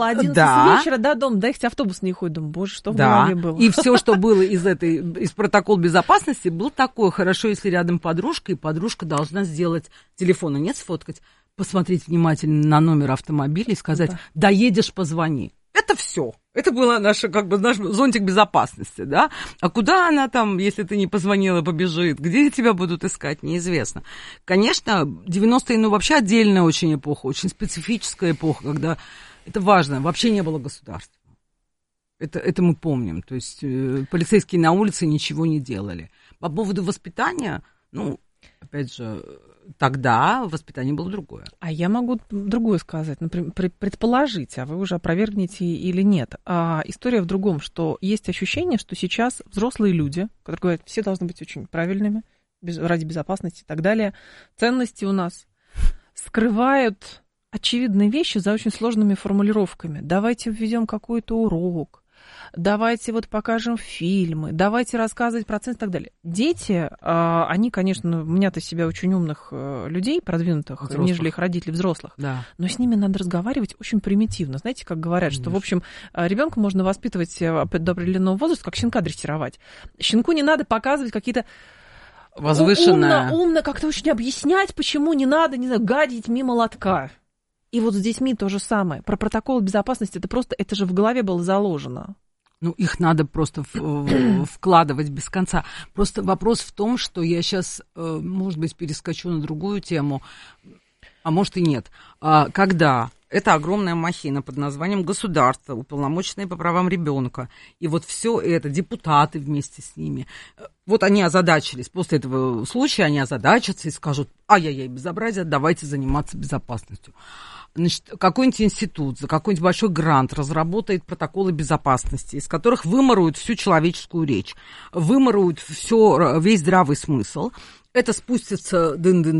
устала, 11 вечера до дома, да, хоть автобус не ходит, думаю, боже, что в голове было. И все, что было из протокола безопасности, было такое, хорошо, если рядом подружка, и подружка должна сделать, телефона нет, сфоткать, посмотреть внимательно на номер автомобиля и сказать, доедешь, позвони. Это все. Это был наш зонтик безопасности, да? А куда она там, если ты не позвонила, побежит? Где тебя будут искать, неизвестно. Конечно, 90-е, вообще отдельная очень эпоха, очень специфическая эпоха, когда это важно, вообще не было государства. Это мы помним. То есть полицейские на улице ничего не делали. По поводу воспитания, опять же, тогда воспитание было другое. А я могу другое сказать, например, предположить, а вы уже опровергнете или нет. История в другом, что есть ощущение, что сейчас взрослые люди, которые говорят, все должны быть очень правильными, ради безопасности и так далее, ценности у нас скрывают очевидные вещи за очень сложными формулировками. Давайте введем какой-то урок, давайте покажем фильмы, давайте рассказывать про ценности и так далее. Дети, они, конечно, мнят из себя очень умных людей, продвинутых, взрослых, нежели их родители взрослых, да. Но с ними надо разговаривать очень примитивно. Знаете, как говорят, конечно, что, в общем, ребенка можно воспитывать до определенного возраста, как щенка дрессировать. Щенку не надо показывать какие-то возвышенное. Умно как-то очень объяснять, почему не надо, гадить мимо лотка. И вот с детьми то же самое. Про протокол безопасности это же в голове было заложено. Их надо просто вкладывать без конца. Просто вопрос в том, что я сейчас, может быть, перескочу на другую тему, а может и нет. Когда это огромная махина под названием государство, уполномоченные по правам ребенка, и все это, депутаты вместе с ними, они озадачились. После этого случая они озадачатся и скажут, ай-яй-яй, безобразие, давайте заниматься безопасностью. Значит, какой-нибудь институт за какой-нибудь большой грант разработает протоколы безопасности, из которых выморуют всю человеческую речь, выморуют весь здравый смысл. Это спустится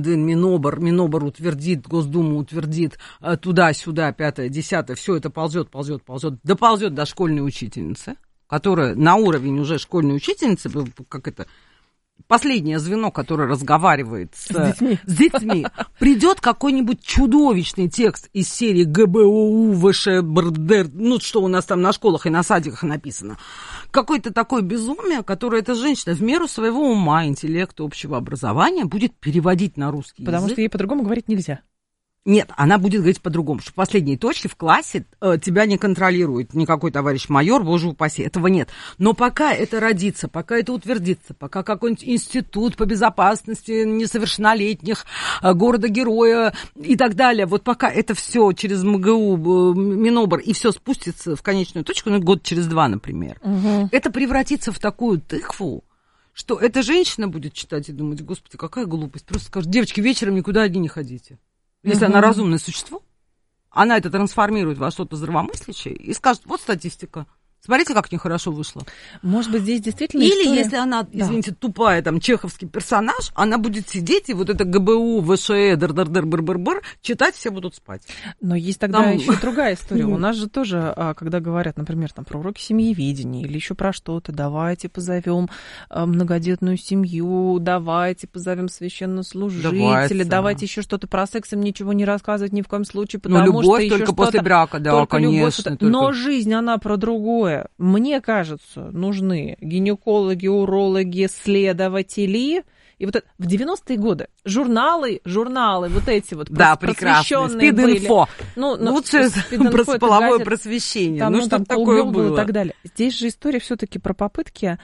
Минобр утвердит, Госдума утвердит, туда-сюда, 5-е, 10-е, все это ползет, доползет до школьной учительницы, которая на уровень уже школьной учительницы, последнее звено, которое разговаривает с детьми, придет какой-нибудь чудовищный текст из серии ГБОУ, ВШ, что у нас там на школах и на садиках написано. Какое-то такое безумие, которое эта женщина в меру своего ума, интеллекта, общего образования будет переводить на русский язык. Потому что ей по-другому говорить нельзя. Нет, она будет говорить по-другому, что в последней точке в классе тебя не контролирует никакой товарищ майор, боже упаси, этого нет. Но пока это родится, пока это утвердится, пока какой-нибудь институт по безопасности несовершеннолетних, города-героя и так далее, пока это все через МГУ, Минобр, и все спустится в конечную точку, год через 2, например, это превратится в такую тыкву, что эта женщина будет читать и думать, господи, какая глупость, просто скажет, девочки, вечером никуда одни не ходите. Если она разумное существо, она это трансформирует во что-то здравомыслящее и скажет, вот статистика. Смотрите, как нехорошо вышло. Может быть, здесь действительно Или история... если она, извините, тупая, чеховский персонаж, она будет сидеть и это ГБУ, ВШЭ, дыр-дыр-дыр-быр-быр-быр, читать, все будут спать. Но есть тогда еще другая история. У нас же тоже, когда говорят, например, про уроки семьеведения или еще про что-то, давайте позовем многодетную семью, давайте позовем священнослужителя, давайте еще что-то про секс, им ничего не рассказывать ни в коем случае, потому любовь что только после брака, да, конечно. Любовь, но жизнь, она про другое. Мне кажется, нужны гинекологи, урологи, следователи. И в 90-е годы журналы эти да, просвещенные Спид-инфо. Лучше про половое просвещение. Там что такое было? И так далее. Здесь же история все-таки про попытки,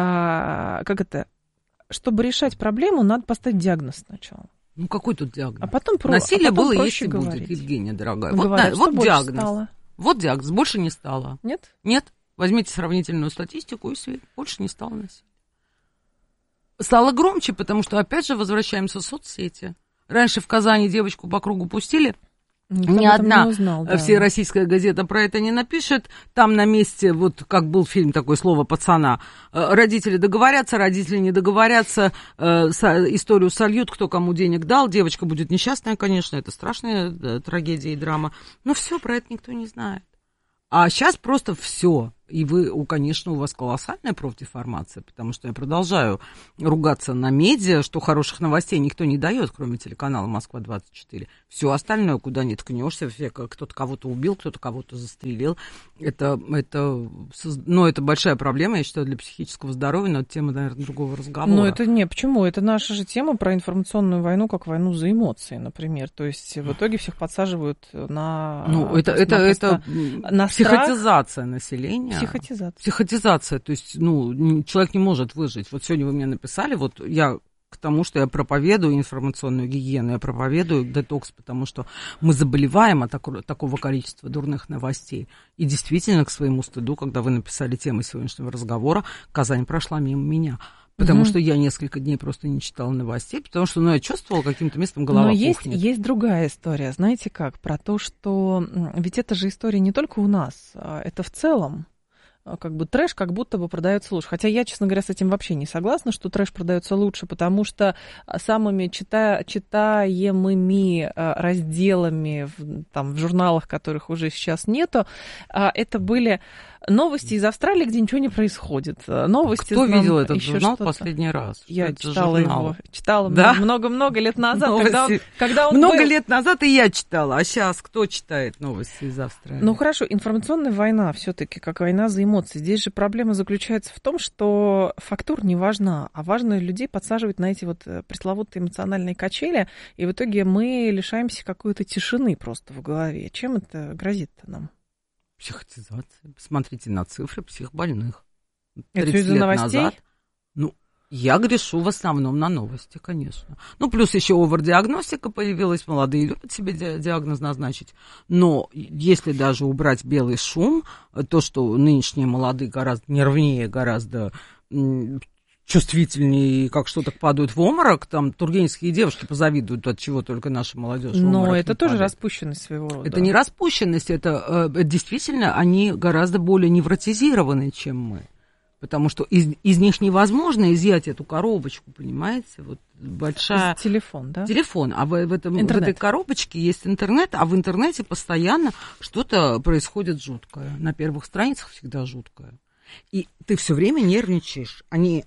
чтобы решать проблему, надо поставить диагноз сначала. Какой тут диагноз? А потом насилие было, если говорить. будет, Евгения, дорогая. Говорят, вот диагноз. Стало? Вот диагноз. Больше не стало. Нет? Нет. Возьмите сравнительную статистику, и больше не стало насилия. Стало громче, потому что, опять же, возвращаемся в соцсети. Раньше в Казани девочку по кругу пустили. Ни одна всероссийская газета про это не напишет. Там на месте, как был фильм такой «Слово пацана», родители договорятся, родители не договорятся, историю сольют, кто кому денег дал. Девочка будет несчастная, конечно, это страшная трагедия и драма. Но все, про это никто не знает. А сейчас просто все. И конечно, у вас колоссальная профдеформация, потому что я продолжаю ругаться на медиа, что хороших новостей никто не дает, кроме телеканала «Москва-24». Все остальное, куда ни ткнешься, кто-то кого-то убил, кто-то кого-то застрелил. Это большая проблема, я считаю, для психического здоровья, но это тема, наверное, другого разговора. Но это почему? Это наша же тема про информационную войну, как войну за эмоции, например. То есть в итоге всех подсаживают на... Это на психотизация населения. Психотизация. То есть, человек не может выжить. Вот сегодня вы мне написали, вот я к тому, что я проповедую информационную гигиену, я проповедую детокс, потому что мы заболеваем от такого количества дурных новостей. И действительно, к своему стыду, когда вы написали тему сегодняшнего разговора, Казань прошла мимо меня. Потому что я несколько дней просто не читала новостей, потому что я чувствовала каким-то местом голова пухнет. Но есть другая история, знаете как, про то, что ведь это же история не только у нас, это в целом. Как бы трэш как будто бы продается лучше. Хотя я, честно говоря, с этим вообще не согласна, что трэш продается лучше, потому что самыми читаемыми разделами в журналах, которых уже сейчас нету, это были новости из Австралии, где ничего не происходит. Новости. Кто видел этот журнал последний раз? Я читала его. Читала много-много лет назад. Когда он много лет назад и я читала. А сейчас кто читает новости из Австралии? Ну хорошо, информационная война все-таки как война за эмоции. Здесь же проблема заключается в том, что фактура не важна, а важно людей подсаживать на эти вот пресловутые эмоциональные качели, и в итоге мы лишаемся какой-то тишины просто в голове. Чем это грозит-то нам? Психотизация. Посмотрите на цифры психбольных. Это из-за новостей? Назад, я грешу в основном на новости, конечно. Плюс еще овер-диагностика появилась, молодые любят себе диагноз назначить. Но если даже убрать белый шум, то, что нынешние молодые гораздо нервнее, гораздо чувствительнее, как что-то падают в обморок, там тургеневские девушки позавидуют, от чего только наша молодежь в обморок. Но это тоже падает. Распущенность своего рода. Это не распущенность, это действительно они гораздо более невротизированы, чем мы. Потому что из них невозможно изъять эту коробочку, понимаете? Вот большая... Телефон, да? Телефон. А в этой коробочке есть интернет, а в интернете постоянно что-то происходит жуткое. На первых страницах всегда жуткое. И ты все время нервничаешь. Они,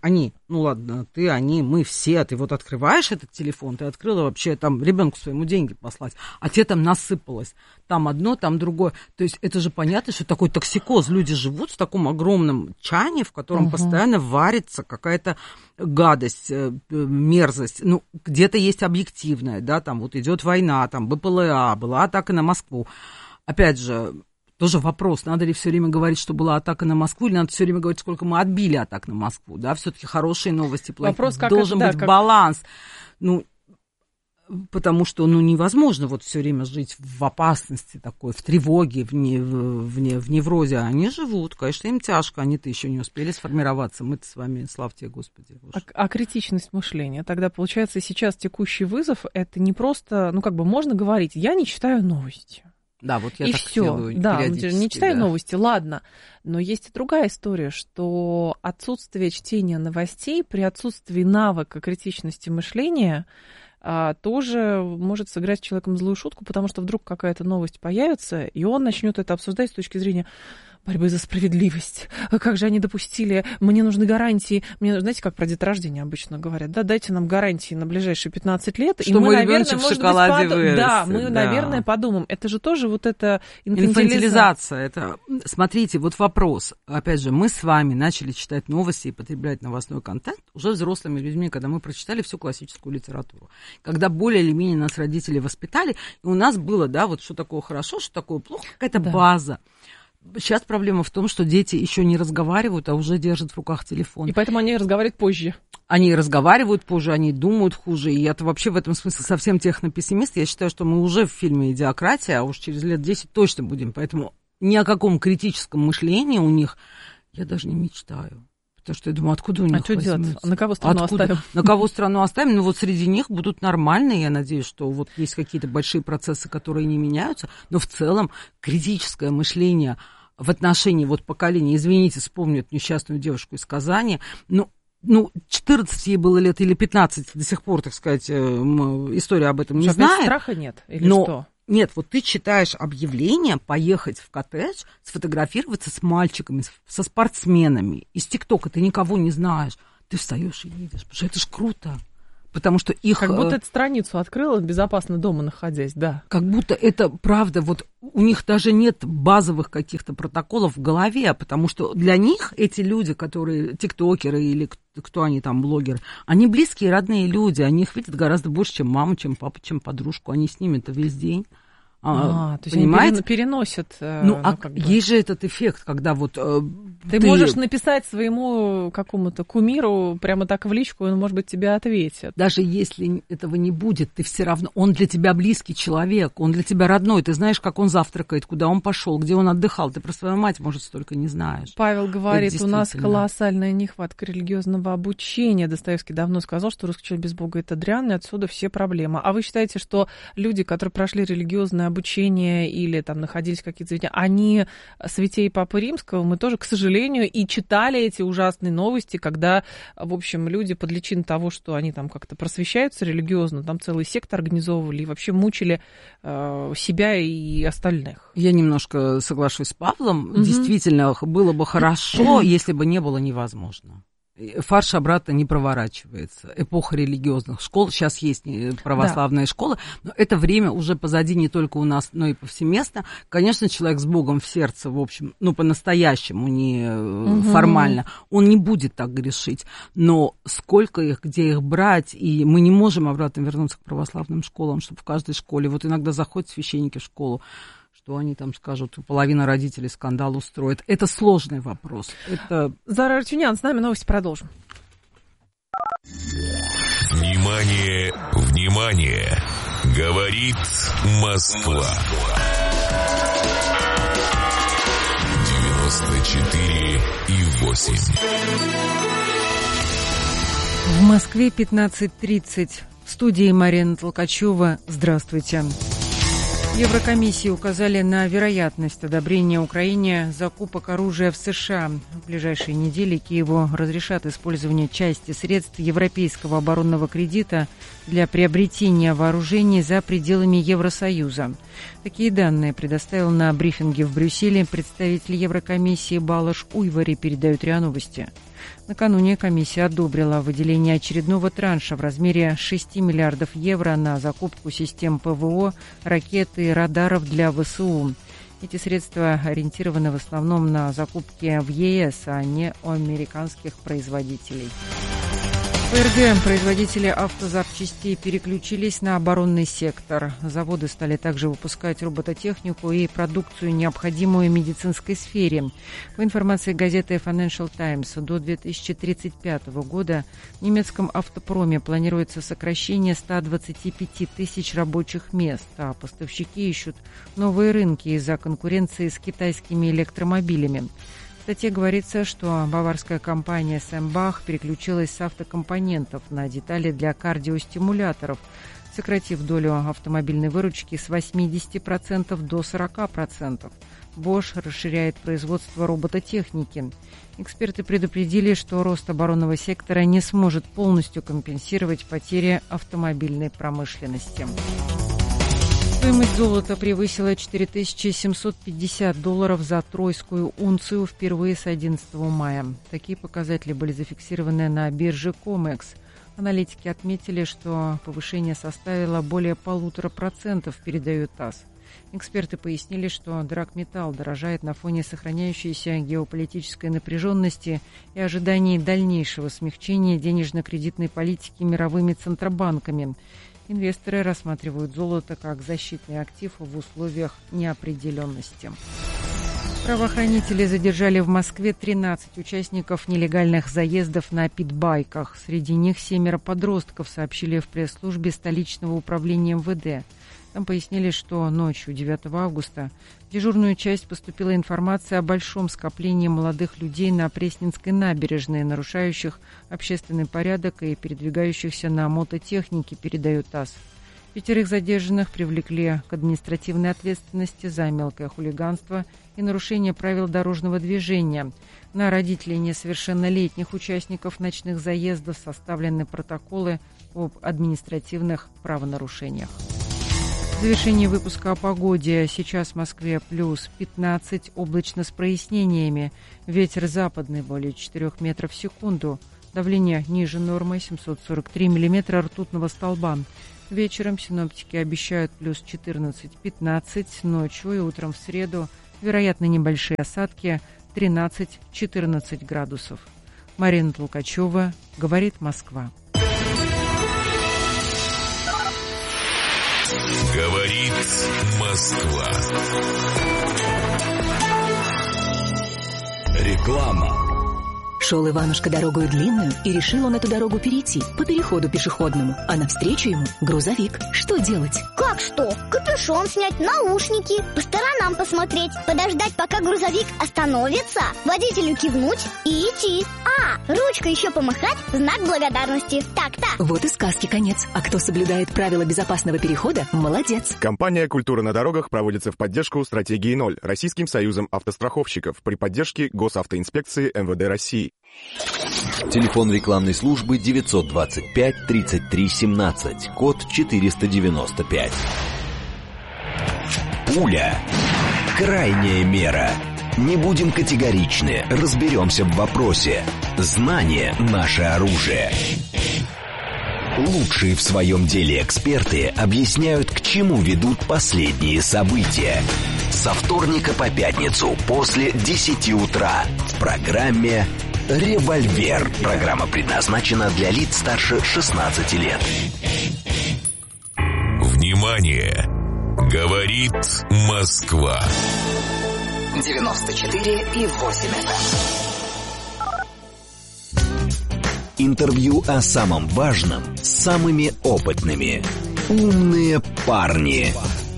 мы все. Ты вот открываешь этот телефон, ты открыла вообще там ребенку своему деньги послать, а тебе там насыпалось. Там одно, там другое. То есть это же понятно, что такой токсикоз. Люди живут в таком огромном чане, в котором постоянно варится какая-то гадость, мерзость. Где-то есть объективная, да, там вот идет война, там БПЛА, была атака на Москву. Опять же, тоже вопрос, надо ли все время говорить, что была атака на Москву, или надо все время говорить, сколько мы отбили атак на Москву, да, все-таки хорошие новости, плохие. Вопрос, должен быть баланс. Потому что, невозможно вот все время жить в опасности такой, в тревоге, в неврозе. Они живут, конечно, им тяжко, они-то еще не успели сформироваться. Мы-то с вами, слава тебе, Господи. А критичность мышления? Тогда, получается, сейчас текущий вызов, это не просто, можно говорить, я не читаю новости. Да, вот я и так все. делаю периодически. Не читаю новости, ладно. Но есть и другая история, что отсутствие чтения новостей при отсутствии навыка критичности мышления тоже может сыграть с человеком злую шутку, потому что вдруг какая-то новость появится, и он начнет это обсуждать с точки зрения борьбы за справедливость. Как же они допустили? Мне нужны гарантии. Знаете, как про деторождение обычно говорят? Да, дайте нам гарантии на ближайшие 15 лет. Что и мы, наверное, в шоколаде вырастет. Да, мы, наверное, подумаем. Это же тоже вот это инфантилизация. Это... Смотрите, вот вопрос. Опять же, мы с вами начали читать новости и потреблять новостной контент уже взрослыми людьми, когда мы прочитали всю классическую литературу. Когда более или менее нас родители воспитали, и у нас было, да, вот что такое хорошо, что такое плохо, какая-то база. Сейчас проблема в том, что дети еще не разговаривают, а уже держат в руках телефон. И поэтому они разговаривают позже. Они разговаривают позже, они думают хуже. И я-то вообще в этом смысле совсем технопессимист. Я считаю, что мы уже в фильме «Идиократия», а уж через лет 10 точно будем. Поэтому ни о каком критическом мышлении у них я даже не мечтаю. Потому что я думаю, откуда у них что делать? На кого страну оставим? На кого страну оставим? Вот среди них будут нормальные. Я надеюсь, что вот есть какие-то большие процессы, которые не меняются. Но в целом критическое мышление в отношении поколения, извините, вспомню эту несчастную девушку из Казани, 14 ей было лет или 15, до сих пор, так сказать, история об этом не знает. Страха нет? Или что? Нет, вот ты читаешь объявление поехать в коттедж, сфотографироваться с мальчиками, со спортсменами. Из ТикТока ты никого не знаешь. Ты встаешь и едешь, потому что это ж круто. Потому что их... Как будто эту страницу открыла, безопасно дома находясь, да. Как будто это правда, вот у них даже нет базовых каких-то протоколов в голове, потому что для них эти люди, которые тиктокеры или кто они там, блогеры, они близкие, родные люди, они их видят гораздо больше, чем маму, чем папу, чем подружку, они с ними-то весь день. То есть понимаете? они переносят. Есть же этот эффект, когда вот ты можешь написать своему какому-то кумиру прямо так в личку, он, может быть, тебе ответит. Даже если этого не будет, ты все равно, он для тебя близкий человек, он для тебя родной, ты знаешь, как он завтракает, куда он пошел, где он отдыхал, ты про свою мать, может, столько не знаешь. Павел говорит, у нас колоссальная нехватка религиозного обучения. Достоевский давно сказал, что русский человек без Бога – это дрянь, и отсюда все проблемы. А вы считаете, что люди, которые прошли религиозное обучение или там находились в каких-то заведениях, они святей Папы Римского, мы тоже, к сожалению, и читали эти ужасные новости, когда, в общем, люди под личиной того, что они там как-то просвещаются религиозно, там целый сект организовывали и вообще мучили себя и остальных. Я немножко соглашусь с Павлом. Действительно, было бы хорошо, если бы не было невозможно. Фарш обратно не проворачивается. Эпоха религиозных школ. Сейчас есть православные школы, но это время уже позади не только у нас, но и повсеместно. Конечно, человек с Богом в сердце, в общем, по-настоящему, не формально, он не будет так грешить. Но сколько их, где их брать, и мы не можем обратно вернуться к православным школам, чтобы в каждой школе, вот иногда заходят священники в школу, что они там скажут, половина родителей скандал устроит. Это сложный вопрос. Зара Арутюнян, с нами новости, продолжим. Внимание, внимание! Говорит Москва. 94,8. В Москве 15:30. В студии Марина Толкачева. Здравствуйте. В Еврокомиссии указали на вероятность одобрения Украине закупок оружия в США. В ближайшие недели Киеву разрешат использование части средств Европейского оборонного кредита для приобретения вооружений за пределами Евросоюза. Такие данные предоставил на брифинге в Брюсселе представитель Еврокомиссии Балаш Уйвари, передают РИА Новости. Накануне комиссия одобрила выделение очередного транша в размере 6 миллиардов евро на закупку систем ПВО, ракет и радаров для ВСУ. Эти средства ориентированы в основном на закупки в ЕС, а не у американских производителей. В ФРГ производители автозапчастей переключились на оборонный сектор. Заводы стали также выпускать робототехнику и продукцию, необходимую медицинской сфере. По информации газеты Financial Times, до 2035 года в немецком автопроме планируется сокращение 125 тысяч рабочих мест, а поставщики ищут новые рынки из-за конкуренции с китайскими электромобилями. В статье говорится, что баварская компания Сембах переключилась с автокомпонентов на детали для кардиостимуляторов, сократив долю автомобильной выручки с 80% до 40%. Bosch расширяет производство робототехники. Эксперты предупредили, что рост оборонного сектора не сможет полностью компенсировать потери автомобильной промышленности. Стоимость золота превысила $4750 за тройскую унцию впервые с 11 мая. Такие показатели были зафиксированы на бирже COMEX. Аналитики отметили, что повышение составило более 1,5%, передает ТАСС. Эксперты пояснили, что драгметалл дорожает на фоне сохраняющейся геополитической напряженности и ожиданий дальнейшего смягчения денежно-кредитной политики мировыми центробанками. Инвесторы рассматривают золото как защитный актив в условиях неопределенности. Правоохранители задержали в Москве 13 участников нелегальных заездов на питбайках. Среди них 7 подростков, сообщили в пресс-службе столичного управления МВД. Там пояснили, что ночью 9 августа в дежурную часть поступила информация о большом скоплении молодых людей на Пресненской набережной, нарушающих общественный порядок и передвигающихся на мототехнике, передает ТАСС. 5 задержанных привлекли к административной ответственности за мелкое хулиганство и нарушение правил дорожного движения. На родителей несовершеннолетних участников ночных заездов составлены протоколы об административных правонарушениях. В завершении выпуска о погоде. Сейчас в Москве плюс 15, облачно с прояснениями. Ветер западный более 4 метров в секунду. Давление ниже нормы 743 миллиметра ртутного столба. Вечером синоптики обещают плюс 14-15, ночью и утром в среду вероятно небольшие осадки 13-14 градусов. Марина Толкачева, говорит Москва. Говорит Москва. Реклама. Шел Иванушка дорогою длинную, и решил он эту дорогу перейти по переходу пешеходному, а навстречу ему грузовик. Что делать? Как что? Капюшон снять, наушники, по сторонам посмотреть, подождать, пока грузовик остановится, водителю кивнуть и идти. Ручкой еще помахать в знак благодарности. Так-то. Вот и сказки конец. А кто соблюдает правила безопасного перехода, молодец. Компания «Культура на дорогах» проводится в поддержку стратегии 0 Российским союзом автостраховщиков при поддержке Госавтоинспекции МВД России. Телефон рекламной службы 925 33 17, код 495. Пуля. Крайняя мера. Не будем категоричны, разберемся в вопросе. Знание – наше оружие. Лучшие в своем деле эксперты объясняют, к чему ведут последние события. Со вторника по пятницу после 10 утра в программе «Револьвер». Программа предназначена для лиц старше 16 лет. Внимание! Говорит Москва. 94,8 Интервью о самом важном с самыми опытными. Умные парни.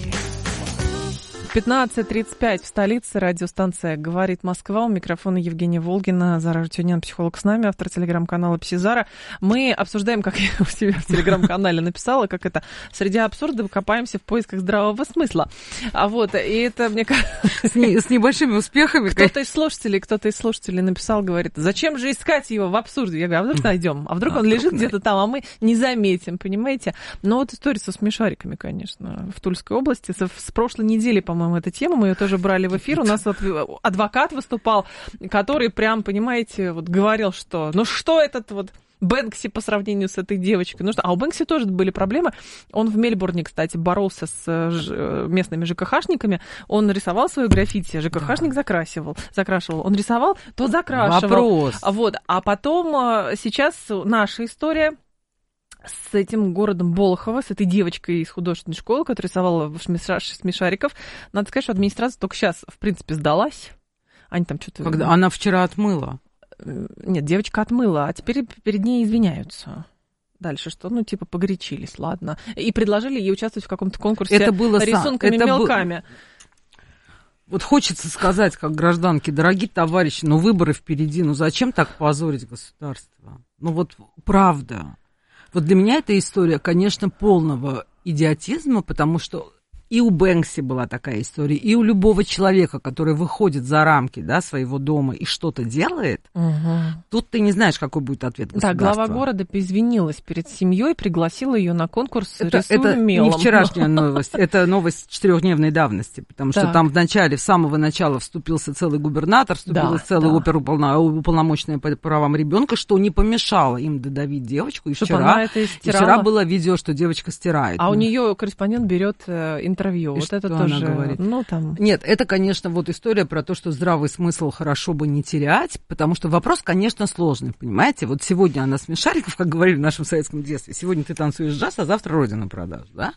15:35 в столице. Радиостанция «Говорит Москва». У микрофона Евгения Волгина. Зара Тюнян, психолог, с нами, автор телеграм-канала «Псизара». Мы обсуждаем, как я у себя в телеграм-канале написала, как это среди абсурда копаемся в поисках здравого смысла. И это, мне кажется... С небольшими успехами. Кто-то из слушателей написал, говорит, зачем же искать его в абсурде? Я говорю, а вдруг найдем? А вдруг он лежит где-то там, а мы не заметим, понимаете? Но вот история со смешариками, конечно, в Тульской области. С прошлой недели, по-моему, эта тема, мы ее тоже брали в эфир. У нас вот адвокат выступал, который прям, понимаете, вот говорил, что что этот вот Бэнкси по сравнению с этой девочкой. А у Бэнкси тоже были проблемы. Он в Мельбурне, кстати, боролся с местными ЖКХшниками. Он рисовал свое граффити, ЖКХшник закрашивал. Он рисовал, то закрашивал. Вопрос. А потом сейчас наша история с этим городом Болохово, с этой девочкой из художественной школы, которая рисовала смешариков. Надо сказать, что администрация только сейчас, в принципе, сдалась. Они там что-то... Когда она вчера отмыла. Нет, девочка отмыла, а теперь перед ней извиняются. Дальше что? Погорячились, ладно. И предложили ей участвовать в каком-то конкурсе рисунками мелками. Вот хочется сказать, как гражданке, дорогие товарищи, выборы впереди, зачем так позорить государство? Правда. Вот для меня эта история, конечно, полного идиотизма, потому что и у Бэнкси была такая история, и у любого человека, который выходит за рамки своего дома и что-то делает, тут ты не знаешь, какой будет ответ государства. Да, глава города извинилась перед семьей, пригласила ее на конкурс рисунка мелом. Это не вчерашняя новость, это новость 4-дневной давности, потому что там с самого начала вступился целый губернатор, целый оперуполномоченный по правам ребенка, что не помешало им додавить девочку. И вчера было видео, что девочка стирает. А у нее корреспондент берет интервью. И вот что это она тоже говорит? Там... Нет, это, конечно, история про то, что здравый смысл хорошо бы не терять, потому что вопрос, конечно, сложный, понимаете? Вот сегодня она смешариков, как говорили в нашем советском детстве, сегодня ты танцуешь джаз, а завтра родину продашь, да?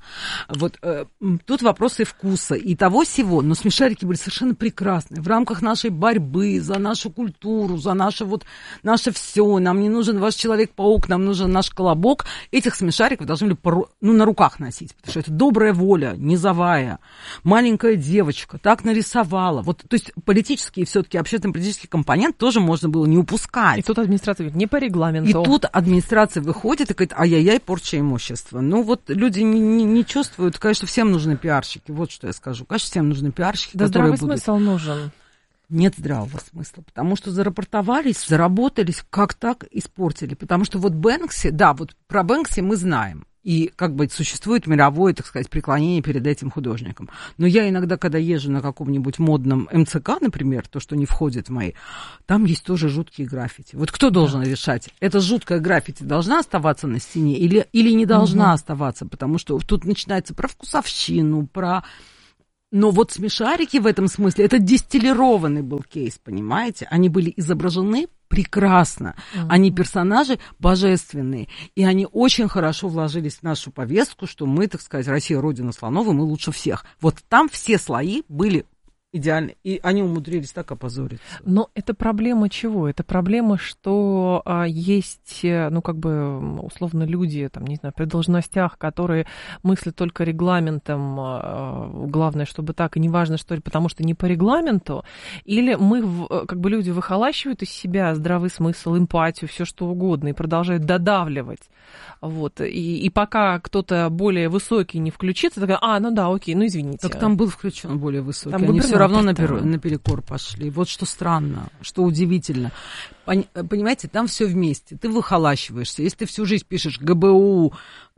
Тут вопросы вкуса и того-сего, но смешарики были совершенно прекрасны в рамках нашей борьбы за нашу культуру, за наше все, нам не нужен ваш Человек-паук, нам нужен наш Колобок. Этих смешариков должны были на руках носить, потому что это добрая воля, низовая, маленькая девочка так нарисовала. То есть политический и все-таки общественно-политический компонент тоже можно было не упускать. И тут администрация говорит, не по регламенту. И тут администрация выходит и говорит, ай-яй-яй, порча имущества. Люди не чувствуют, конечно, всем нужны пиарщики. Вот что я скажу. Конечно, всем нужны пиарщики, да, которые здравый смысл нужен. Нет здравого смысла, потому что зарапортовались, заработались, как так испортили. Потому что Бэнкси, про Бэнкси мы знаем. И как бы существует мировое, так сказать, преклонение перед этим художником. Но я иногда, когда езжу на каком-нибудь модном МЦК, например, то, что не входит в мои, там есть тоже жуткие граффити. Вот кто должен решать? Эта жуткая граффити должна оставаться на стене или не должна оставаться? Потому что тут начинается про вкусовщину, про... Но вот смешарики в этом смысле, это дистиллированный был кейс, понимаете? Они были изображены прекрасно. Они персонажи божественные. И они очень хорошо вложились в нашу повестку, что мы, так сказать, Россия, родина слонов, и мы лучше всех. Вот там все слои были идеальны. И они умудрились так опозориться. Но это проблема чего? Это проблема, что есть, ну, как бы, условно, люди, там, не знаю, при должностях, которые мыслят только регламентом, главное, чтобы так, и неважно, что ли, потому что не по регламенту, или мы, как бы, люди выхолащивают из себя здравый смысл, эмпатию, все что угодно, и продолжают додавливать. Вот. И пока кто-то более высокий не включится, такая, ну да, окей, ну извините. Так там был включен более высокий. Там они все равно наперекор пошли. Вот что странно, что удивительно. Понимаете, там все вместе. Ты выхолащиваешься. Если ты всю жизнь пишешь ГБУ,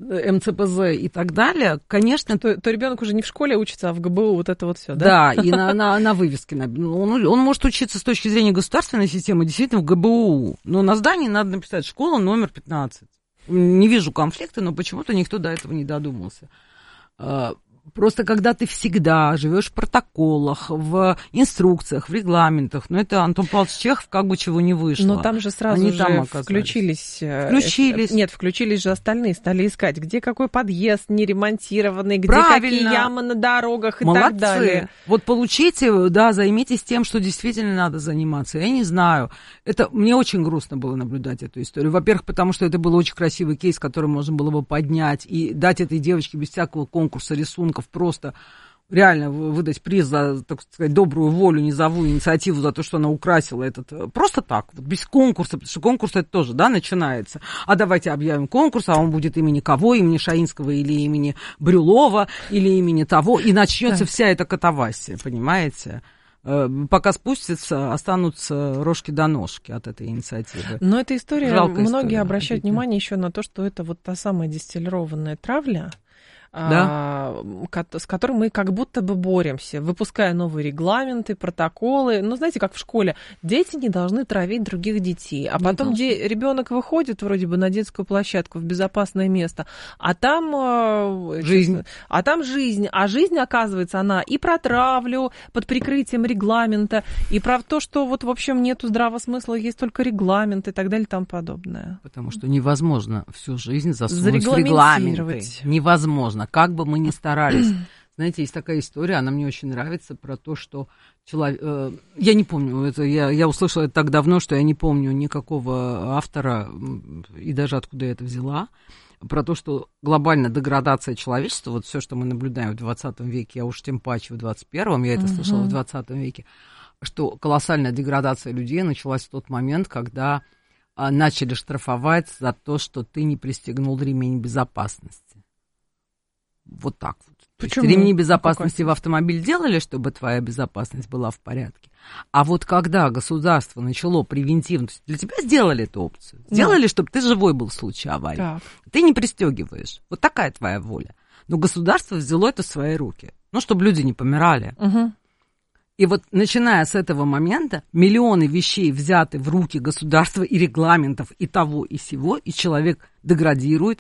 МЦПЗ и так далее, конечно... То ребенок уже не в школе учится, а в ГБУ вот это вот все, да? Да, и на вывеске. Он может учиться с точки зрения государственной системы действительно в ГБУ. Но на здании надо написать школа номер 15. Не вижу конфликта, но почему-то никто до этого не додумался. Просто когда ты всегда живешь в протоколах, в инструкциях, в регламентах, это Антон Павлович Чехов как бы чего не вышло. Но там же сразу они же там включились. Нет, включились же остальные, стали искать, где какой подъезд не ремонтированный, где какие ямы на дорогах и молодцы. Так далее. Вот получите, да, займитесь тем, что действительно надо заниматься. Я не знаю. Мне очень грустно было наблюдать эту историю. Во-первых, потому что это был очень красивый кейс, который можно было бы поднять и дать этой девочке без всякого конкурса рисунков просто реально выдать приз за, так сказать, добрую волю, низовую инициативу за то, что она украсила этот... Просто так, вот без конкурса, потому что конкурс это тоже, да, начинается. А давайте объявим конкурс, а он будет имени кого? Имени Шаинского или имени Брюлова, или имени того, и начнется вся эта катавасия, понимаете? Пока спустятся, останутся рожки до ножки от этой инициативы. Но эта история, жалкая многие история, обращают внимание еще на то, что это вот та самая дистиллированная травля, да? с которой мы как будто бы боремся, выпуская новые регламенты, протоколы. Ну, знаете, как в школе, дети не должны травить других детей. А потом ребенок выходит вроде бы на детскую площадку в безопасное место, а там жизнь. А жизнь, оказывается, она и про травлю под прикрытием регламента, и про то, что вот, в общем, нету здравого смысла, есть только регламент и так далее и тому подобное. Потому что невозможно всю жизнь засунуть в регламенты. Невозможно. Как бы мы ни старались. Знаете, есть такая история, она мне очень нравится, про то, что человек... я не помню, это я услышала это так давно, что я не помню никакого автора, и даже откуда я это взяла, про то, что глобальная деградация человечества, вот все, что мы наблюдаем в 20 веке, а уж тем паче в 21-м, я это слышала в 20 веке, что колоссальная деградация людей началась в тот момент, когда начали штрафовать за то, что ты не пристегнул ремень безопасности. Вот так вот. Почему? Ремни безопасности в автомобиль делали, чтобы твоя безопасность была в порядке. А вот когда государство начало превентивно, то есть для тебя сделали эту опцию, сделали, чтобы ты живой был в случае аварии. Так. Ты не пристегиваешь. Вот такая твоя воля. Но государство взяло это в свои руки. Чтобы люди не помирали. Угу. И вот начиная с этого момента миллионы вещей взяты в руки государства и регламентов и того, и сего, и человек деградирует.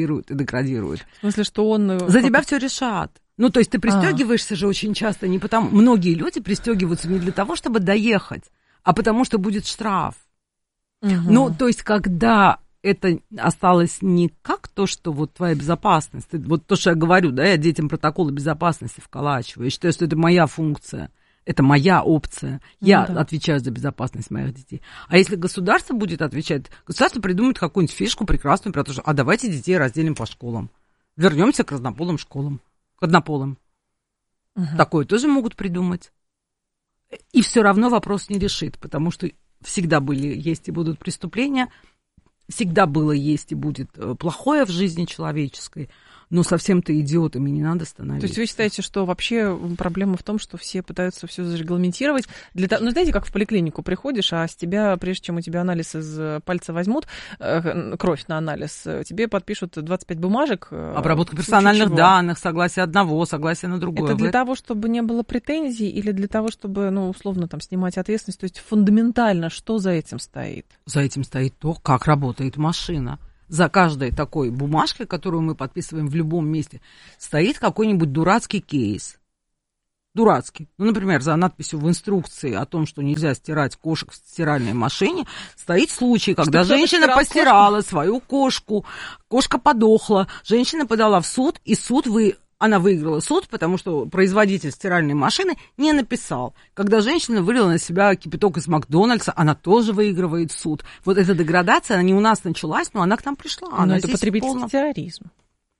В смысле, что он... За тебя все решат. То есть ты пристегиваешься же очень часто не потому... Многие люди пристегиваются не для того, чтобы доехать, а потому что будет штраф. Угу. То есть когда это осталось не как то, что вот твоя безопасность, вот то, что я говорю, да, я детям протоколы безопасности вколачиваю, я считаю, что это моя функция. Это моя опция. Я отвечаю за безопасность моих детей. А если государство будет отвечать, государство придумает какую-нибудь фишку прекрасную про то, что давайте детей разделим по школам. Вернемся к разнополым школам. К однополым. Такое тоже могут придумать. И все равно вопрос не решит, потому что всегда были, есть и будут преступления, всегда было, есть и будет плохое в жизни человеческой. Но совсем-то идиотами не надо становиться. То есть вы считаете, что вообще проблема в том, что все пытаются все зарегламентировать? Ну, знаете, как в поликлинику приходишь, а с тебя, прежде чем у тебя анализ из пальца возьмут, кровь на анализ, тебе подпишут 25 бумажек. Обработка персональных данных, согласие одного, согласие на другое. Это для того, чтобы не было претензий или для того, чтобы, ну, условно, там, снимать ответственность? То есть фундаментально что за этим стоит? За этим стоит то, как работает машина. За каждой такой бумажкой, которую мы подписываем в любом месте, стоит какой-нибудь дурацкий кейс. Дурацкий. Ну, например, за надписью в инструкции о том, что нельзя стирать кошек в стиральной машине, стоит случай, когда женщина постирала свою кошку, кошка подохла, женщина подала в суд, и она выиграла суд, потому что производитель стиральной машины не написал. Когда женщина вылила на себя кипяток из Макдональдса, она тоже выигрывает суд. Вот эта деградация, она не у нас началась, но она к нам пришла. Но это потребительский терроризм.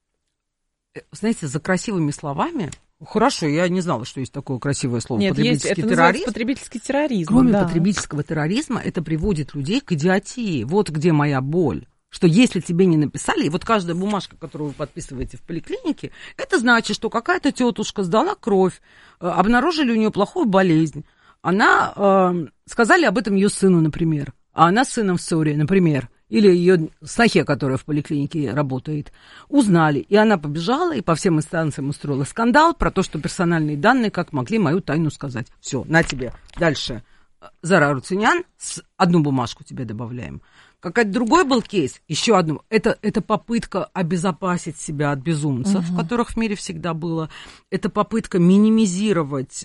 Знаете, за красивыми словами... Хорошо, я не знала, что есть такое красивое слово. Нет, потребительский это терроризм. Потребительский терроризм. Кроме потребительского терроризма, это приводит людей к идиотии. Вот где моя боль. Что если тебе не написали, и вот каждая бумажка, которую вы подписываете в поликлинике, это значит, что какая-то тетушка сдала кровь, обнаружили у нее плохую болезнь, сказали об этом ее сыну, например, а она с сыном в ссоре, например, или ее снохе, которая в поликлинике работает, узнали, и она побежала и по всем инстанциям устроила скандал про то, что персональные данные как могли мою тайну сказать. Все, на тебе. Дальше. Зара Руценян, одну бумажку тебе добавляем. Какой-то другой был кейс, еще одну. Это попытка обезопасить себя от безумцев, которых в мире всегда было. Это попытка минимизировать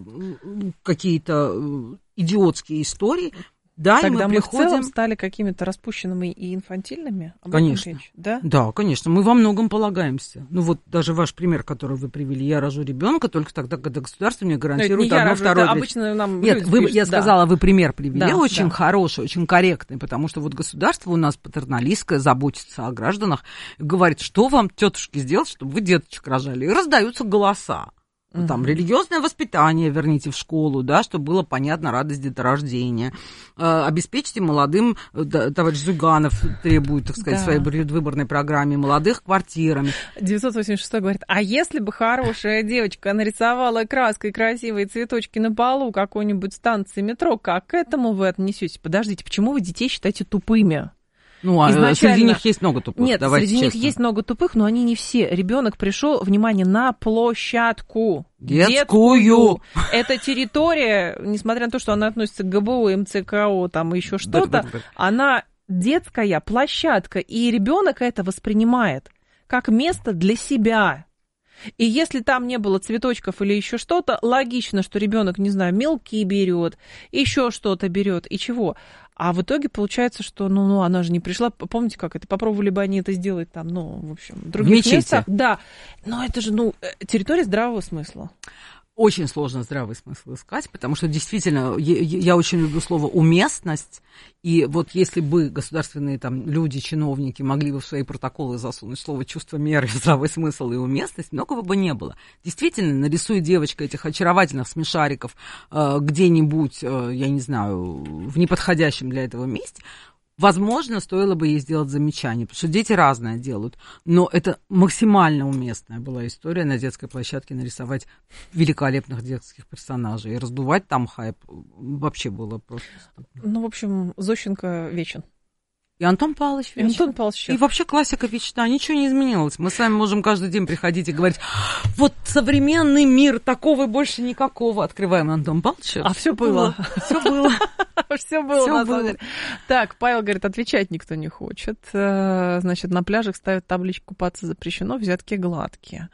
какие-то идиотские истории. Да, тогда мы в целом стали какими-то распущенными и инфантильными? Конечно. Да? Да, конечно. Мы во многом полагаемся. Ну вот даже ваш пример, который вы привели. Я рожу ребенка только тогда, когда государство мне гарантирует одно-второе. Обычно нам Нет, я сказала, вы пример привели, очень да. хороший, очень корректный, потому что вот государство у нас патерналистское, заботится о гражданах, говорит, что вам, тетушки, сделать, чтобы вы деточек рожали. И раздаются голоса. Там религиозное воспитание верните в школу, да, чтобы было понятно радость деторождения. Обеспечьте молодым, товарищ Зюганов требует, так сказать, в своей предвыборной программе, молодых квартирами. 986 говорит, а если бы хорошая девочка нарисовала краской красивые цветочки на полу какой-нибудь станции метро, как к этому вы отнесетесь? Подождите, почему вы детей считаете тупыми? Ну, а среди них есть много тупых. Нет, среди них есть много тупых, но они не все. Ребенок пришел, внимание, на площадку. Детскую. Это территория, несмотря на то, что она относится к ГБО, МЦКО, там еще что-то, она детская площадка, и ребенок это воспринимает как место для себя. И если там не было цветочков или еще что-то, логично, что ребенок, не знаю, мелки берет, еще что-то берет, и чего. А в итоге получается, что, ну, она же не пришла. Помните, как это? Попробовали бы они это сделать там, ну, в общем, в других местах. Да, но это же, территория здравого смысла. Очень сложно здравый смысл искать, потому что действительно, я очень люблю слово «уместность», и вот если бы государственные там люди, чиновники могли бы в свои протоколы засунуть слово «чувство меры», «здравый смысл» и «уместность», многого бы не было. Действительно, нарисует девочка этих очаровательных смешариков где-нибудь, я не знаю, в неподходящем для этого месте, возможно, стоило бы ей сделать замечание, потому что дети разное делают, но это максимально уместная была история на детской площадке нарисовать великолепных детских персонажей, и раздувать там хайп вообще было просто... Ну, в общем, Зощенко вечен. И Антон Павлович вечен. И вообще классика вечна, ничего не изменилось. Мы с вами можем каждый день приходить и говорить, вот современный мир, такого больше никакого. Открываем Антон Павловича. А все было. Все было. Все было, на самом деле. Так, Павел говорит, отвечать никто не хочет. Значит, на пляжах ставят табличку «Купаться запрещено, взятки гладкие»,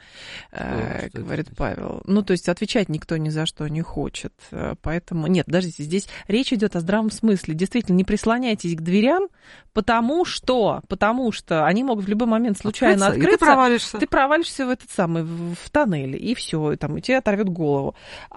говорит Павел. Ну, то есть отвечать никто ни за что не хочет. Поэтому, нет, подождите, здесь речь идет о здравом смысле. Действительно, не прислоняйтесь к дверям, потому что они могут в любой момент случайно открыться. Ты провалишься в этот самый, в тоннель, и все, и тебе оторвет голову.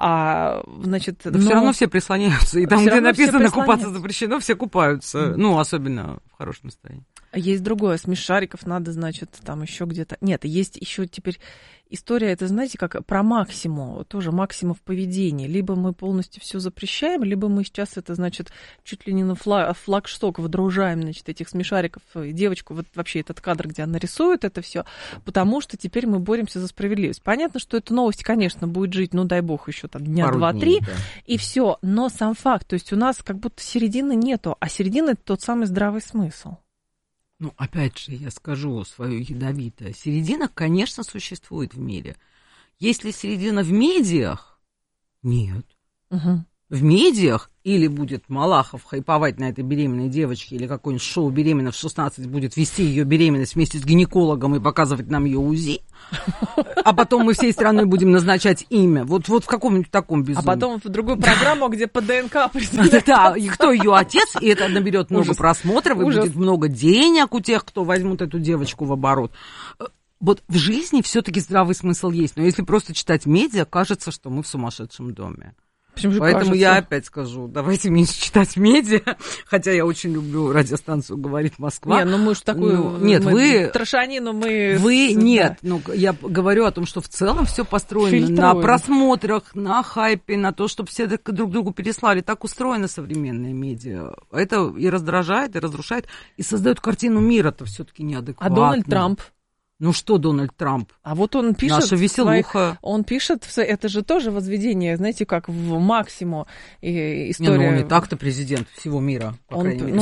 Значит, все равно все прислоняются, и там, где написано «купаться запрещено», все купаются, особенно в хорошем настроении. Есть другое, смешариков надо, значит, там еще где-то... Нет, есть еще теперь история, это, знаете, как про максимум, тоже максимум в поведении. Либо мы полностью все запрещаем, либо мы сейчас это, значит, чуть ли не на флагшток выдружаем, значит, этих смешариков, девочку, вот вообще этот кадр, где она рисует это все, потому что теперь мы боремся за справедливость. Понятно, что эта новость, конечно, будет жить, ну, дай бог, еще там дня 2-3, да. И все. Но сам факт, то есть у нас как будто середины нету, а середина — это тот самый здравый смысл. Ну, опять же, я скажу свое ядовитое. Середина, конечно, существует в мире. Есть ли середина в медиах? Нет. Угу. В медиах или будет Малахов хайповать на этой беременной девочке, или какое-нибудь шоу «Беременна в 16» будет вести ее беременность вместе с гинекологом и показывать нам ее УЗИ, а потом мы всей страной будем назначать имя. Вот в каком-нибудь таком безумии. А потом в другую программу, где по ДНК да, и кто ее отец, и это наберет много просмотров, и будет много денег у тех, кто возьмут эту девочку в оборот. Вот в жизни все-таки здравый смысл есть, но если просто читать медиа, кажется, что мы в сумасшедшем доме. Поэтому кажется... я опять скажу, давайте меньше читать медиа, хотя я очень люблю радиостанцию «Говорит Москва». Нет, ну мы же такую... Нет, вы... Трошанину мы... Вы нет, ну я говорю о том, что в целом все построено на просмотрах, на хайпе, на то, чтобы все друг другу переслали. Так устроено современное медиа. Это и раздражает, и разрушает, и создает картину мира-то все-таки неадекватно. А Дональд Трамп? Ну что Дональд Трамп? А вот он пишет... Наша веселуха. Он пишет, это же тоже возведение, знаете, как в максимум история... Не, ну он и так-то президент всего мира, по крайней мере,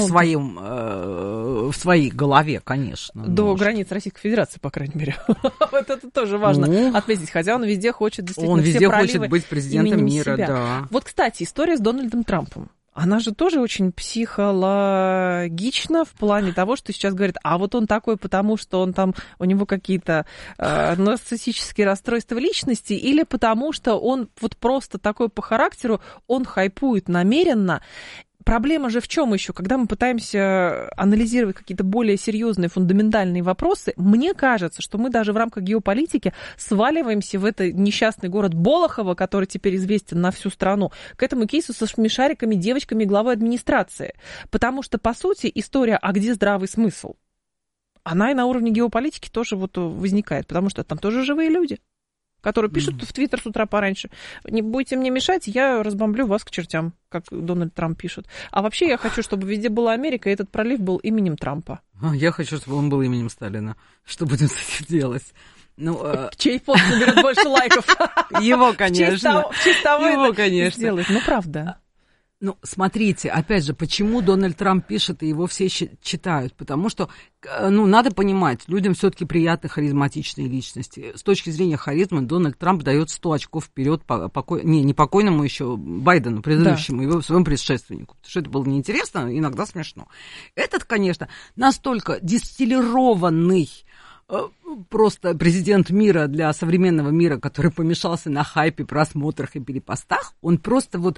в своей голове, конечно. До границ Российской Федерации, по крайней мере. Вот это тоже важно отметить, хотя он везде хочет действительно все проливы. Он везде хочет быть президентом мира, да. Вот, кстати, история с Дональдом Трампом. Она же тоже очень психологична в плане того, что сейчас говорит, а вот он такой, потому что он там, у него какие-то нарциссические расстройства личности, или потому что он вот просто такой по характеру, он хайпует намеренно. Проблема же в чем еще? Когда мы пытаемся анализировать какие-то более серьезные, фундаментальные вопросы, мне кажется, что мы даже в рамках геополитики сваливаемся в этот несчастный город Болохово, который теперь известен на всю страну, к этому кейсу со смешариками, девочками главы администрации. Потому что, по сути, история «а где здравый смысл?» она и на уровне геополитики тоже вот возникает, потому что там тоже живые люди, которые пишут в Твиттер с утра пораньше. Не будете мне мешать, я разбомблю вас к чертям, как Дональд Трамп пишет. А вообще я хочу, чтобы везде была Америка, и этот пролив был именем Трампа. Я хочу, чтобы он был именем Сталина. Что будем с этим делать? Ну, чей пост наберет больше лайков? Его, конечно. В честь того его, конечно. Сделать. Ну, правда. Ну, смотрите, опять же, почему Дональд Трамп пишет, и его все читают? Потому что, ну, надо понимать, людям все-таки приятны харизматичные личности. С точки зрения харизмы Дональд Трамп дает 100 очков вперед не покойному еще Байдену, предыдущему, да, его своему предшественнику. Потому что это было неинтересно, иногда смешно. Этот, конечно, настолько дистиллированный просто президент мира для современного мира, который помешался на хайпе, просмотрах и перепостах, он просто вот...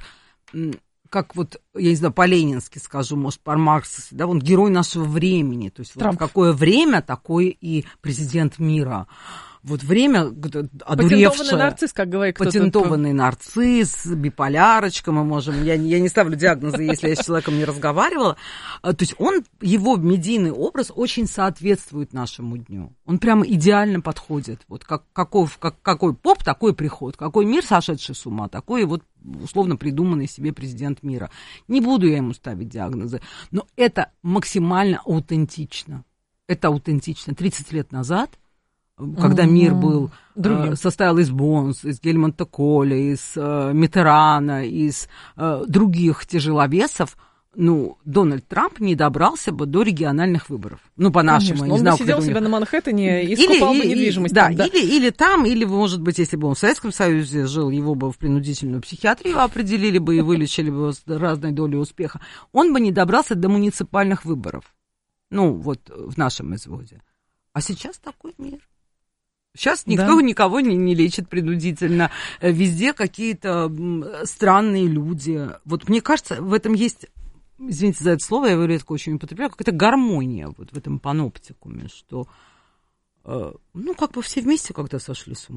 как вот, я не знаю, по-ленински скажу, может, по-марксовски, да, он герой нашего времени. То есть вот какое время, такой и президент мира. Вот время одуревшее. Патентованный нарцисс, как говорит кто-то. Патентованный нарцисс, биполярочка, мы можем... Я не ставлю диагнозы, если я с человеком не разговаривала. То есть его медийный образ очень соответствует нашему дню. Он прямо идеально подходит. Вот какой поп, такой приход. Какой мир, сошедший с ума, такой вот условно придуманный себе президент мира. Не буду я ему ставить диагнозы, но это максимально аутентично. Это аутентично. 30 лет назад, когда мир был, состоял из Бонса, из Гельмонта Коля, из Миттерана, из других тяжеловесов, ну, Дональд Трамп не добрался бы до региональных выборов. Ну, по-нашему, я не знаю. Он бы сидел себя на Манхэттене и скупал бы недвижимость. Да, или там, или, может быть, если бы он в Советском Союзе жил, его бы в принудительную психиатрию определили бы и вылечили бы с разной долей успеха. Он бы не добрался до муниципальных выборов. Ну, вот в нашем изводе. А сейчас такой мир. Сейчас никто никого не лечит принудительно. Везде какие-то странные люди. Вот мне кажется, в этом есть, извините за это слово, я его редко очень употребляю, какая-то гармония вот в этом паноптикуме, что, ну, как бы все вместе когда сошли с ума.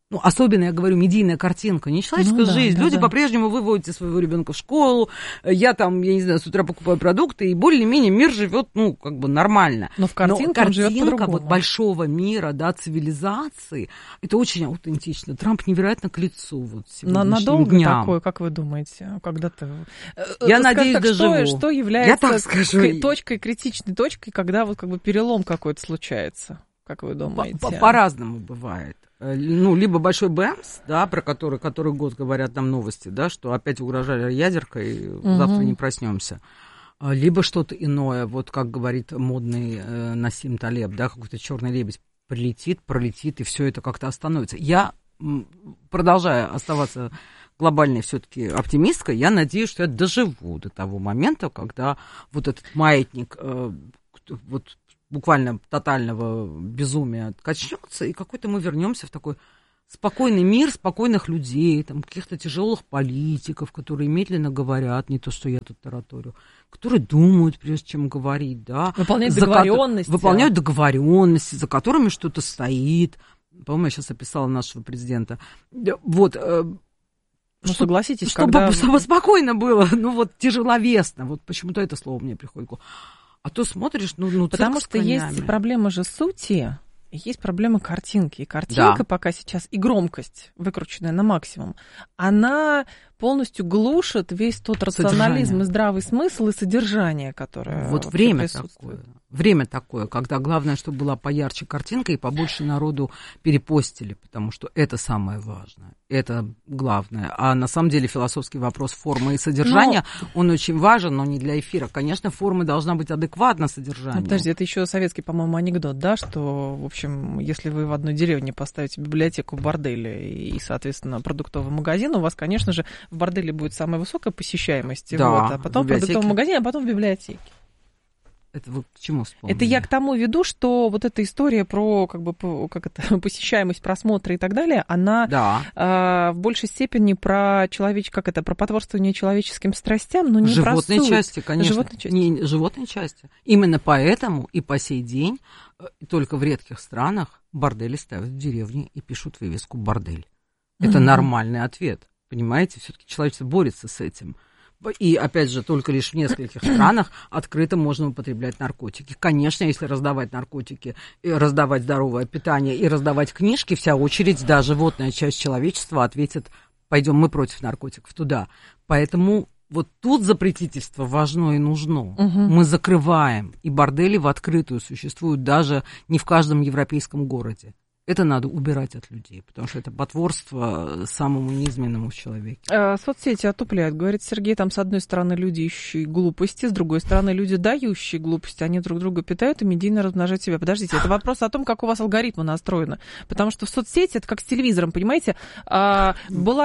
особенно, я говорю, медийная картинка, не человеческая жизнь. Люди по-прежнему выводят своего ребенка в школу, я не знаю, с утра покупаю продукты, и более-менее мир живет, нормально. Но в картинке он живет по-другому. Вот большого мира, цивилизации, это очень аутентично. Трамп невероятно к лицу Надолго дням. Такое, как вы думаете, когда-то... Я надеюсь, доживу. Что является критичной точкой, когда перелом какой-то случается? Как вы думаете? По-разному бывает. Либо большой БЭМС, про который год говорят там новости, что опять угрожали ядеркой, и завтра не проснемся. Либо что-то иное, как говорит модный Насим Талеб, какой-то черный лебедь пролетит, и все это как-то остановится. Я продолжаю оставаться глобальной все-таки оптимисткой, я надеюсь, что я доживу до того момента, когда этот маятник буквально тотального безумия качнется, и какой-то мы вернемся в такой спокойный мир, спокойных людей, каких-то тяжелых политиков, которые медленно говорят, не то, что я тут тараторю, которые думают, прежде чем говорить, Выполняют договоренности. Выполняют договоренности, за которыми что-то стоит. По-моему, я сейчас описала нашего президента. Согласитесь, чтобы спокойно было, тяжеловесно. Почему-то это слово мне приходит. А то смотришь, потому что есть проблема же сути, есть проблема картинки. И картинка пока сейчас, и громкость, выкрученная на максимум, она полностью глушит весь тот рационализм и здравый смысл и содержание, которое время такое, когда главное, чтобы была поярче картинка и побольше народу перепостили, потому что это самое важное, это главное. А на самом деле философский вопрос формы и содержания, он очень важен, но не для эфира. Конечно, форма должна быть адекватна содержанию. Подожди, это еще советский, по-моему, анекдот, что, в общем, если вы в одной деревне поставите библиотеку в борделе и, соответственно, продуктовый магазин, у вас, конечно же, в борделе будет самая высокая посещаемость, а потом в продуктовом магазине, а потом в библиотеке. Это вы к чему вспомнили? Это я к тому веду, что эта история про посещаемость, просмотра и так далее, она в большей степени про про потворствование человеческим страстям, но не животные про суть. Части, конечно. Животные части. Именно поэтому и по сей день только в редких странах бордели ставят в деревне и пишут вывеску «бордель». Это нормальный ответ. Понимаете, все-таки человечество борется с этим. И, опять же, только лишь в нескольких странах открыто можно употреблять наркотики. Конечно, если раздавать наркотики, и раздавать здоровое питание и раздавать книжки, вся очередь, да, животная часть человечества ответит: пойдем мы против наркотиков туда. Поэтому тут запретительство важно и нужно. Мы закрываем, и бордели в открытую существуют даже не в каждом европейском городе. Это надо убирать от людей, потому что это потворство самому низменному в человеке. Соцсети отупляют, говорит Сергей, там с одной стороны люди ищущие глупости, с другой стороны люди дающие глупости, они друг друга питают и медийно размножают себя. Подождите, это вопрос о том, как у вас алгоритмы настроены, потому что в соцсети это как с телевизором, понимаете, было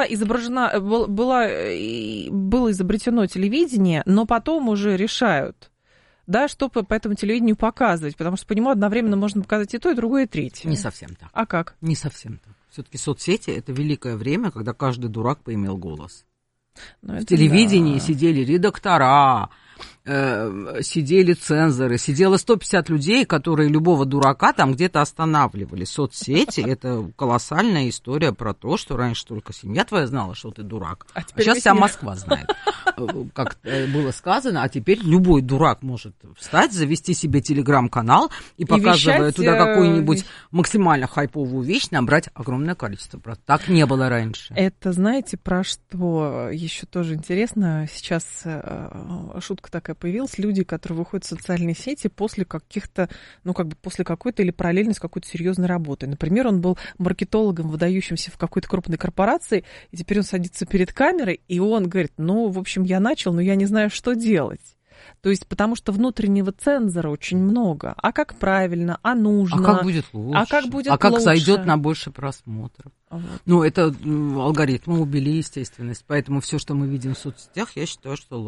изобретено телевидение, но потом уже решают, что по этому телевидению показывать, потому что по нему одновременно можно показать и то, и другое, и третье. Не совсем так. А как? Не совсем так. Все-таки соцсети — это великое время, когда каждый дурак поимел голос. В телевидении сидели редактора, сидели цензоры, сидело 150 людей, которые любого дурака там где-то останавливали. Соцсети — это колоссальная история про то, что раньше только семья твоя знала, что ты дурак, а сейчас вся Москва знает, как было сказано, а теперь любой дурак может встать, завести себе телеграм-канал и, показывая туда какую-нибудь максимально хайповую вещь, набрать огромное количество. Так не было раньше. Это, знаете, про что еще тоже интересно? Сейчас шутка такая появилась. Люди, которые выходят в социальные сети после каких-то, после какой-то или параллельно с какой-то серьезной работой. Например, он был маркетологом, выдающимся в какой-то крупной корпорации, и теперь он садится перед камерой, и он говорит: в общем, я начал, но я не знаю, что делать. То есть, потому что внутреннего цензора очень много. А как правильно, а нужно. А как будет лучше? А как зайдет на больше просмотров? Это алгоритмы убили естественность. Поэтому все, что мы видим в соцсетях, я считаю, что ложь.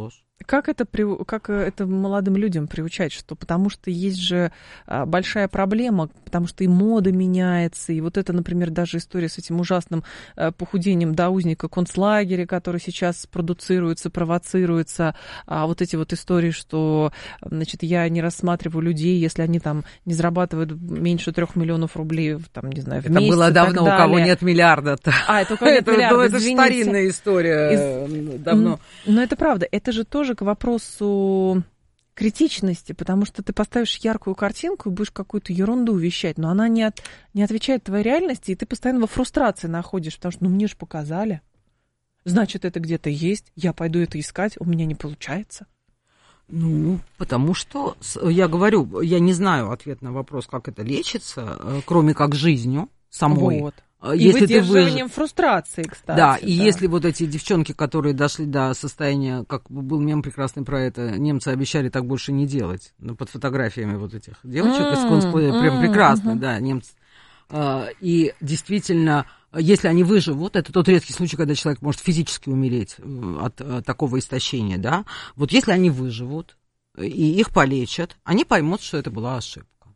как это молодым людям приучать? Что потому что есть же большая проблема, потому что и мода меняется, и вот это, например, даже история с этим ужасным похудением до узника концлагеря, который сейчас продуцируется, провоцируется, а вот эти вот истории, что, значит, я не рассматриваю людей, если они там не зарабатывают меньше 3 миллионов рублей, там, не знаю, в месяц. Это было давно, у кого нет миллиарда-то. Это у кого нет миллиарда, это старинная история давно. Но это правда, это же тоже к вопросу критичности, потому что ты поставишь яркую картинку и будешь какую-то ерунду вещать, но она не отвечает твоей реальности, и ты постоянно во фрустрации находишь, потому что, мне же показали, значит, это где-то есть, я пойду это искать, у меня не получается. Потому что, я говорю, я не знаю ответ на вопрос, как это лечится, кроме как жизнью самой. Вот. И если выдерживанием фрустрации, кстати. Да, и если вот эти девчонки, которые дошли до состояния, как был мем прекрасный про это, немцы обещали так больше не делать, под фотографиями вот этих девочек из концлагеря, прям прекрасно, да, немцы. И действительно, если они выживут, это тот редкий случай, когда человек может физически умереть от такого истощения, да, вот если они выживут и их полечат, они поймут, что это была ошибка.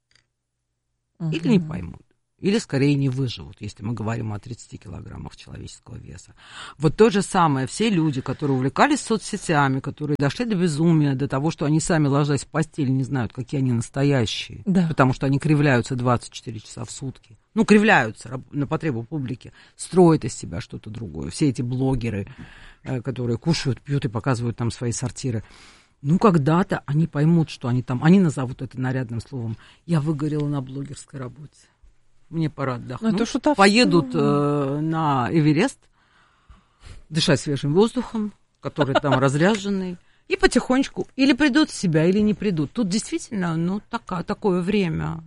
Или не поймут. Или, скорее, не выживут, если мы говорим о 30 килограммах человеческого веса. Вот то же самое. Все люди, которые увлекались соцсетями, которые дошли до безумия, до того, что они сами, ложась в постель, не знают, какие они настоящие. Да. Потому что они кривляются 24 часа в сутки. Кривляются на потребу публики, строят из себя что-то другое. Все эти блогеры, которые кушают, пьют и показывают там свои сортиры. Когда-то они поймут, что они там... Они назовут это нарядным словом. Я выгорела на блогерской работе. Мне пора отдохнуть. Поедут на Эверест, дышать свежим воздухом, который там разряженный, и потихонечку или придут в себя, или не придут. Тут действительно, такое время.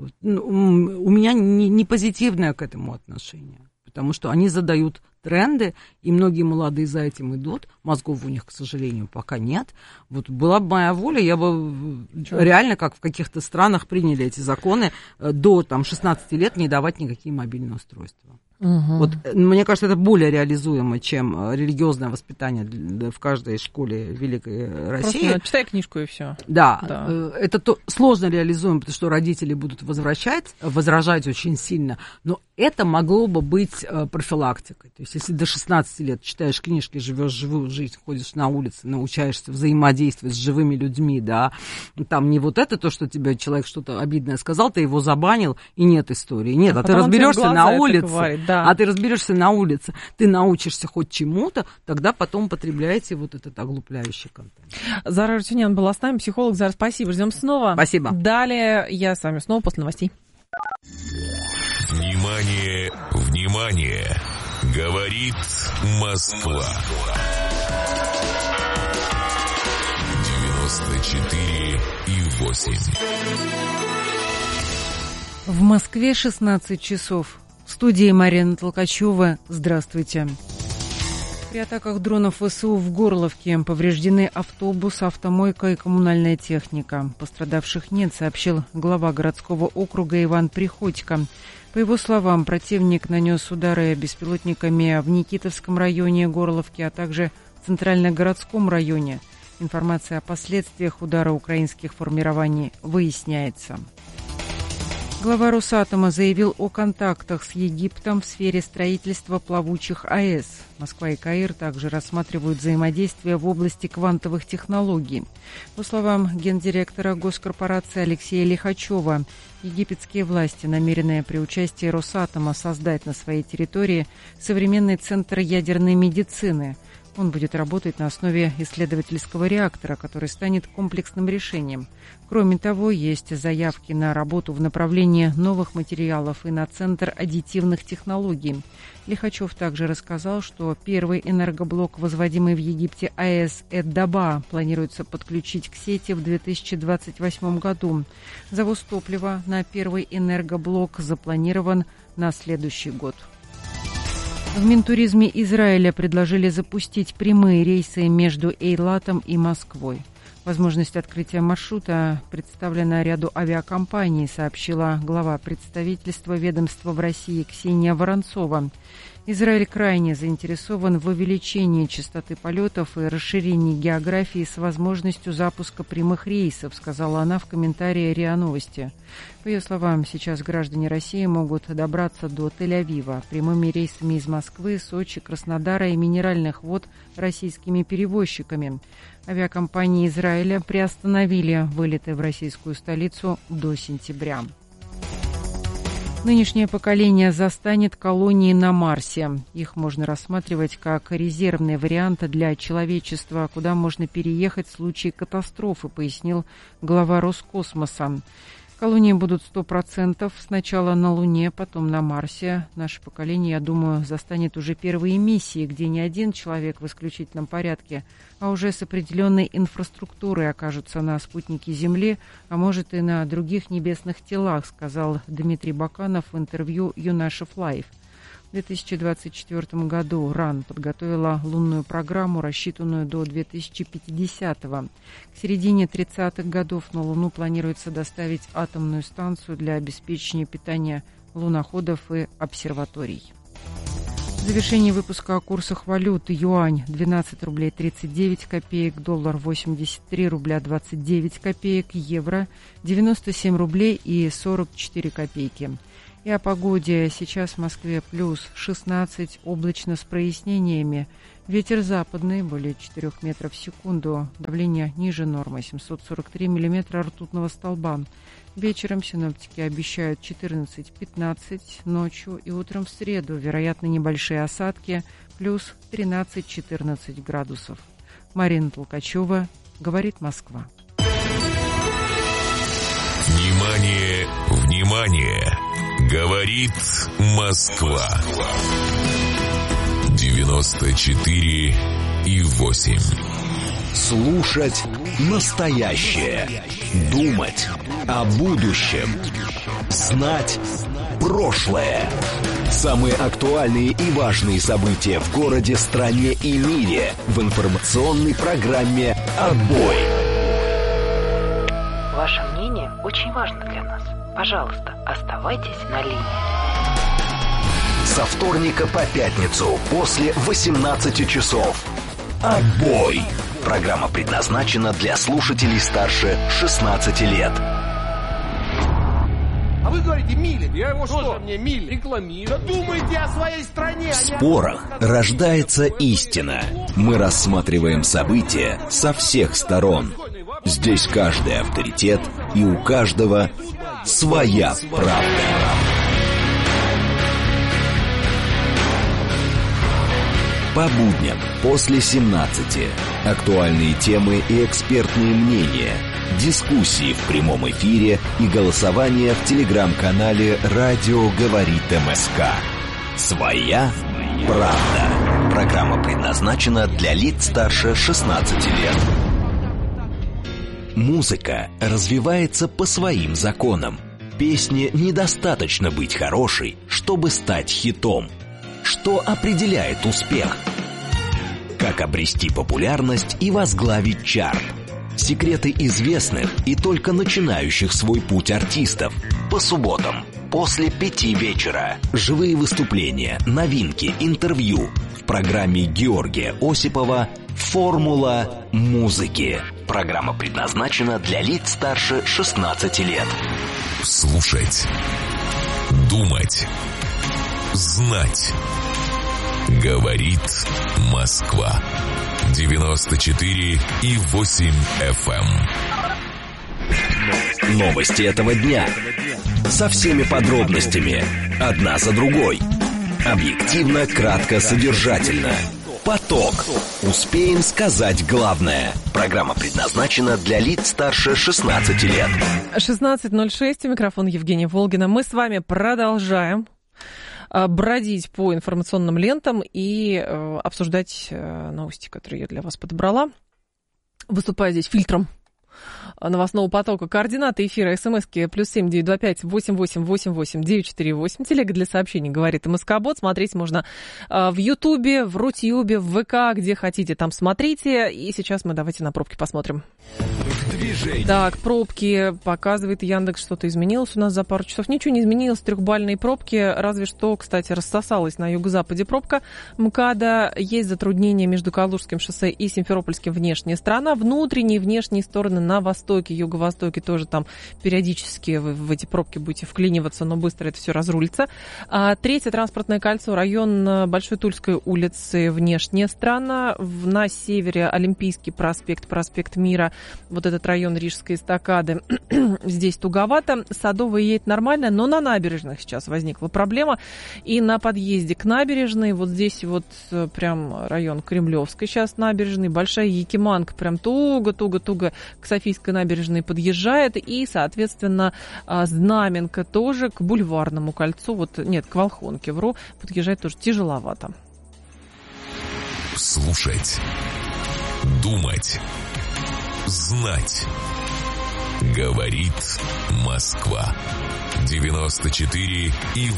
У меня не позитивное к этому отношение, потому что они задают тренды, и многие молодые за этим идут. Мозгов у них, к сожалению, пока нет. Вот была бы моя воля, я бы реально, как в каких-то странах приняли эти законы, до 16 лет не давать никакие мобильные устройства. Вот, мне кажется, это более реализуемо, чем религиозное воспитание в каждой школе Великой России. Просто читай книжку и все. Да. Это сложно реализуемо, потому что родители будут возражать очень сильно, но это могло бы быть профилактикой. То есть, если до 16 лет читаешь книжки, живешь живую жизнь, ходишь на улице, научаешься взаимодействовать с живыми людьми, да, там не вот это то, что тебе человек что-то обидное сказал, ты его забанил, и нет истории. Нет, ты разберешься на улице. Да. А ты разберешься на улице, ты научишься хоть чему-то, тогда потом потребляете вот этот оглупляющий контент. Зара Арутюнян была с нами, психолог. Зара, спасибо. Ждем снова. Спасибо. Далее я с вами снова после новостей. Внимание, внимание! Говорит Москва. 94,8. В Москве 16 часов. В студии Марина Толкачева. Здравствуйте. При атаках дронов ВСУ в Горловке повреждены автобус, автомойка и коммунальная техника. Пострадавших нет, сообщил глава городского округа Иван Приходько. По его словам, противник нанес удары беспилотниками в Никитовском районе Горловки, а также в Центрально-городском районе. Информация о последствиях удара украинских формирований выясняется. Глава Росатома заявил о контактах с Египтом в сфере строительства плавучих АЭС. Москва и Каир также рассматривают взаимодействие в области квантовых технологий. По словам гендиректора госкорпорации Алексея Лихачева, египетские власти намерены при участии Росатома создать на своей территории современный центр ядерной медицины. Он будет работать на основе исследовательского реактора, который станет комплексным решением. Кроме того, есть заявки на работу в направлении новых материалов и на Центр аддитивных технологий. Лихачев также рассказал, что первый энергоблок, возводимый в Египте АЭС Эд-Даба, планируется подключить к сети в 2028 году. Завоз топлива на первый энергоблок запланирован на следующий год. В Минтуризме Израиля предложили запустить прямые рейсы между Эйлатом и Москвой. Возможность открытия маршрута представлена ряду авиакомпаний, сообщила глава представительства ведомства в России Ксения Воронцова. Израиль крайне заинтересован в увеличении частоты полетов и расширении географии с возможностью запуска прямых рейсов, сказала она в комментарии РИА Новости. По ее словам, сейчас граждане России могут добраться до Тель-Авива прямыми рейсами из Москвы, Сочи, Краснодара и Минеральных вод российскими перевозчиками. Авиакомпании Израиля приостановили вылеты в российскую столицу до сентября. Нынешнее поколение застанет колонии на Марсе. Их можно рассматривать как резервный вариант для человечества, куда можно переехать в случае катастрофы, пояснил глава Роскосмоса. Колонии будут 100% сначала на Луне, потом на Марсе. Наше поколение, я думаю, застанет уже первые миссии, где не один человек в исключительном порядке, а уже с определенной инфраструктурой окажутся на спутнике Земли, а может и на других небесных телах, сказал Дмитрий Баканов в интервью «Юнашев Лайв». В 2024 году РАН подготовила лунную программу, рассчитанную до 2050-го. К середине 30-х годов на Луну планируется доставить атомную станцию для обеспечения питания луноходов и обсерваторий. В завершении выпуска о курсах валют: юань 12 рублей 39 копеек, доллар 83 рубля 29 копеек, евро 97 рублей и 44 копейки. И о погоде. Сейчас в Москве плюс 16, облачно с прояснениями. Ветер западный, более 4 метров в секунду. Давление ниже нормы, 743 миллиметра ртутного столба. Вечером синоптики обещают 14-15, ночью и утром в среду вероятны небольшие осадки, плюс 13-14 градусов. Марина Толкачева, говорит Москва. Внимание, внимание! Говорит Москва. 94,8. Слушать настоящее. Думать о будущем. Знать прошлое. Самые актуальные и важные события в городе, стране и мире в информационной программе «Отбой». Ваше мнение очень важно для нас. Пожалуйста, оставайтесь на линии. Со вторника по пятницу после 18 часов. «Отбой». Программа предназначена для слушателей старше 16 лет. А вы говорите, Милин. Я его что? Мне Милин рекламирую. Да думайте о своей стране. В спорах рождается истина. Мы рассматриваем события со всех сторон. Здесь каждый авторитет, и у каждого своя правда. По будням после 17. Актуальные темы и экспертные мнения. Дискуссии в прямом эфире и голосование в телеграм-канале «Радио говорит МСК». Своя правда. Программа предназначена для лиц старше 16 лет. Музыка развивается по своим законам. Песне недостаточно быть хорошей, чтобы стать хитом. Что определяет успех? Как обрести популярность и возглавить чарт? Секреты известных и только начинающих свой путь артистов. По субботам после 5 вечера. Живые выступления, новинки, интервью. В программе Георгия Осипова «Формула музыки». Программа предназначена для лиц старше 16 лет. Слушать, думать, знать. Говорит Москва. 94,8 FM. Новости этого дня. Со всеми подробностями. Одна за другой. Объективно, кратко, содержательно. Поток. Успеем сказать главное. Программа предназначена для лиц старше 16 лет. 16:06. Микрофон Евгения Волгина. Мы с вами продолжаем бродить по информационным лентам и обсуждать новости, которые я для вас подобрала. Выступаю здесь фильтром новостного потока. Координаты эфира СМСки +7 925 88 88 948. Телега для сообщений говорит МСК-бот. Смотреть можно в Ютубе, в Рутюбе, в ВК, где хотите, там смотрите. И сейчас мы давайте на пробки посмотрим. движения. Так, пробки, показывает Яндекс, что-то изменилось у нас за пару часов. Ничего не изменилось, трехбальные пробки, разве что, кстати, рассосалась на юго-западе пробка МКАДа. Есть затруднения между Калужским шоссе и Симферопольским внешняя сторона. Внутренние и внешние стороны на востоке, юго-востоке тоже там периодически вы в эти пробки будете вклиниваться, но быстро это все разрулится. Третье транспортное кольцо, район Большой Тульской улицы, внешняя сторона. На севере Олимпийский проспект, проспект Мира, вот этот район Рижской эстакады, здесь туговато. Садовая едет нормально, но на набережных сейчас возникла проблема. И на подъезде к набережной, вот здесь вот прям район Кремлевской сейчас набережной, Большая Якиманка прям туго-туго-туго к Софийской набережной подъезжает. И, соответственно, Знаменка тоже к Бульварному кольцу, вот нет, к Волхонке, подъезжает тоже тяжеловато. Слушать, думать, знать. Говорит Москва. 94,8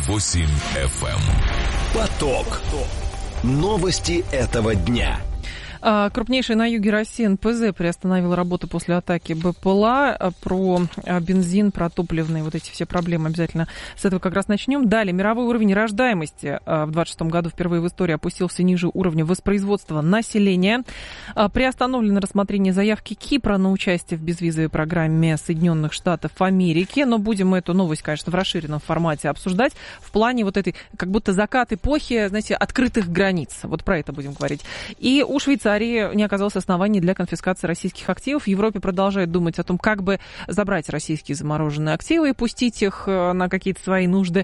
FM. Поток. Новости этого дня. Крупнейший на юге России НПЗ приостановил работу после атаки БПЛА. Про бензин, про топливные вот эти все проблемы обязательно с этого как раз начнем. Далее, мировой уровень рождаемости в 26 году впервые в истории опустился ниже уровня воспроизводства населения. Приостановлено рассмотрение заявки Кипра на участие в безвизовой программе Соединенных Штатов Америки. Но будем эту новость, конечно, в расширенном формате обсуждать в плане вот этой как будто закат эпохи, знаете, открытых границ. Вот про это будем говорить. И у Швейцарии не оказалось оснований для конфискации российских активов. В Европе продолжают думать о том, как бы забрать российские замороженные активы и пустить их на какие-то свои нужды.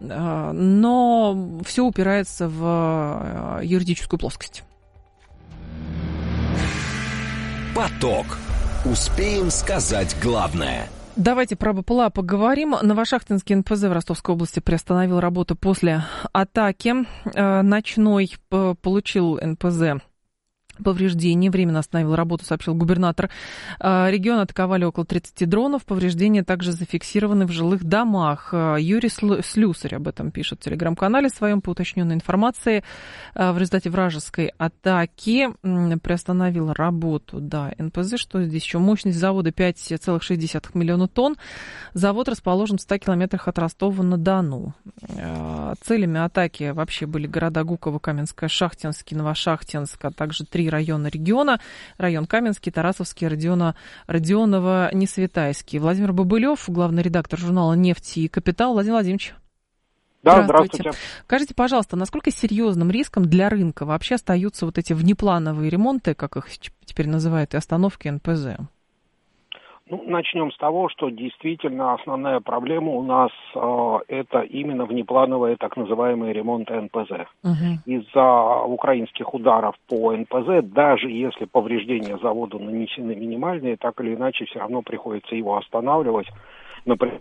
Но все упирается в юридическую плоскость. Поток. Успеем сказать главное. Давайте про БПЛА поговорим. Новошахтинский НПЗ в Ростовской области приостановил работу после атаки. Ночной получил НПЗ повреждения, временно остановил работу, сообщил губернатор. Регион атаковали около 30 дронов. Повреждения также зафиксированы в жилых домах. Юрий Слюсарь об этом пишет в телеграм-канале своем по уточненной информации. В результате вражеской атаки приостановил работу НПЗ. Что здесь еще? Мощность завода 5,6 миллиона тонн. Завод расположен в 100 километрах от Ростова-на-Дону. Целями атаки вообще были города Гуково, Каменское, Шахтинский, Новошахтинск, а также 3 района региона. Район Каменский, Тарасовский, Родионово, Несветайский. Владимир Бобылев, главный редактор журнала «Нефть и Капитал». Владимир Владимирович. Да, здравствуйте. Скажите, пожалуйста, насколько серьезным риском для рынка вообще остаются вот эти внеплановые ремонты, как их теперь называют, и остановки НПЗ? Начнем с того, что действительно основная проблема у нас это именно внеплановые так называемые ремонты НПЗ. Из-за украинских ударов по НПЗ, даже если повреждения заводу нанесены минимальные, так или иначе все равно приходится его останавливать. Например,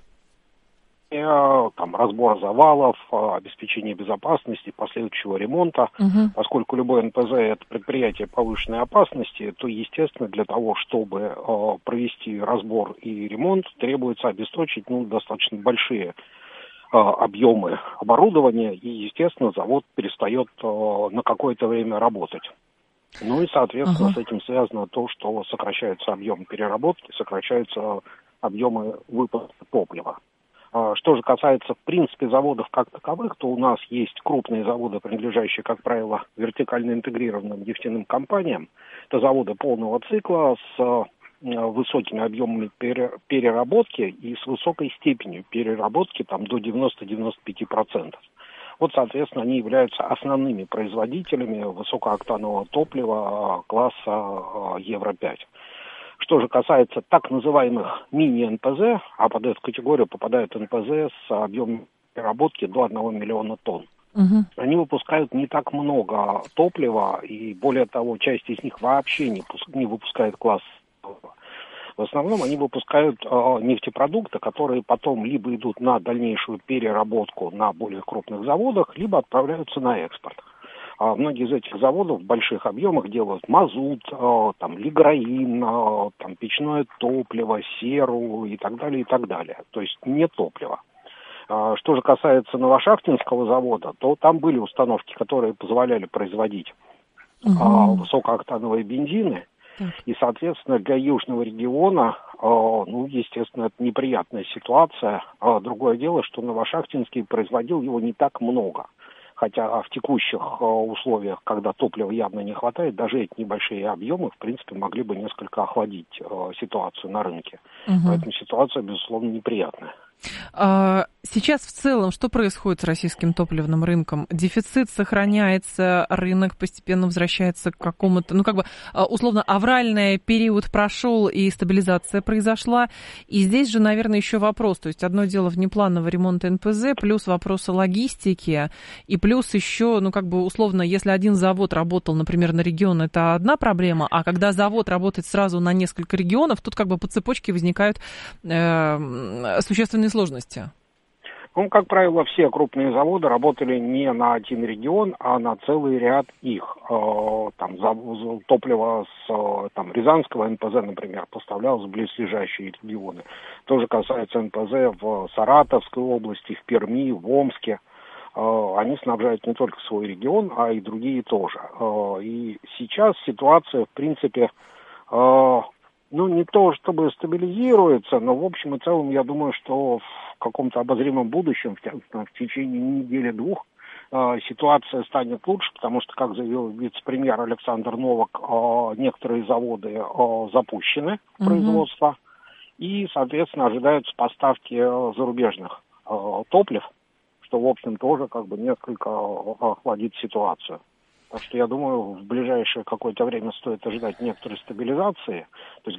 разбор завалов, обеспечение безопасности, последующего ремонта. Поскольку любой НПЗ – это предприятие повышенной опасности, то, естественно, для того, чтобы провести разбор и ремонт, требуется обесточить достаточно большие объемы оборудования, и, естественно, завод перестает на какое-то время работать. И, соответственно, с этим связано то, что сокращается объем переработки, сокращаются объемы выпуска топлива. Что же касается, в принципе, заводов как таковых, то у нас есть крупные заводы, принадлежащие, как правило, вертикально интегрированным нефтяным компаниям. Это заводы полного цикла с высокими объемами переработки и с высокой степенью переработки, до 90-95%. Соответственно, они являются основными производителями высокооктанового топлива класса Евро-5. Что же касается так называемых мини-НПЗ, а под эту категорию попадают НПЗ с объемом переработки до 1 миллиона тонн. Они выпускают не так много топлива, и более того, часть из них вообще не выпускает класс. В основном они выпускают нефтепродукты, которые потом либо идут на дальнейшую переработку на более крупных заводах, либо отправляются на экспорт. Многие из этих заводов в больших объемах делают мазут, лиграин, печное топливо, серу и так далее, и так далее. То есть не топливо. Что же касается Новошахтинского завода, то там были установки, которые позволяли производить высокооктановые бензины. И, соответственно, для южного региона, естественно, это неприятная ситуация. Другое дело, что Новошахтинский производил его не так много. Хотя в текущих условиях, когда топлива явно не хватает, даже эти небольшие объемы, в принципе, могли бы несколько охладить ситуацию на рынке. Поэтому ситуация, безусловно, неприятная. Сейчас в целом что происходит с российским топливным рынком? Дефицит сохраняется, рынок постепенно возвращается к какому-то, условно, авральный период прошел и стабилизация произошла. И здесь же, наверное, еще вопрос. То есть одно дело внеплановый ремонт НПЗ, плюс вопросы логистики, и плюс еще, условно, если один завод работал, например, на регион, это одна проблема, а когда завод работает сразу на несколько регионов, тут по цепочке возникают существенные сложности. Как правило, все крупные заводы работали не на один регион, а на целый ряд их. Топливо с Рязанского НПЗ, например, поставлялось в близлежащие регионы. То же касается НПЗ в Саратовской области, в Перми, в Омске. Они снабжают не только свой регион, а и другие тоже. И сейчас ситуация, в принципе, не то чтобы стабилизируется, но в общем и целом я думаю, что в каком-то обозримом будущем, в течение недели-двух, ситуация станет лучше, потому что, как заявил вице-премьер Александр Новак, некоторые заводы запущены в производство, и, соответственно, ожидаются поставки зарубежных топлив, что, в общем, тоже несколько охладит ситуацию. Так что, я думаю, в ближайшее какое-то время стоит ожидать некоторой стабилизации. То есть